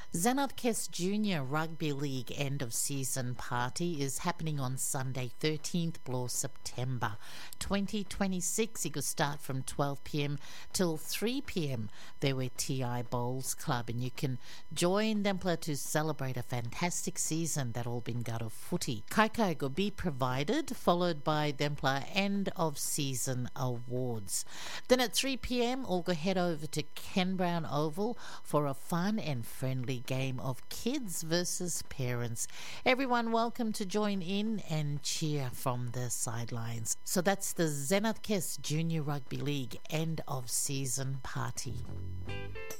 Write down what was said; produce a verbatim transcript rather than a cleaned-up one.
Zenadkes Junior Rugby League end of season party is happening on Sunday, thirteenth of September twenty twenty-six. It will start from twelve p.m. till three p.m. There were T I Bowls Club, and you can join Dempler to celebrate a fantastic season that all been got of footy. Kaikai will be provided, followed by Dempler end of season awards. Then at three p.m. all go head over to Ken Brown Oval for a fun and friendly game of kids versus parents. Everyone welcome to join in and cheer from the sidelines. So that's the Zenadkes Junior Rugby League end of season party.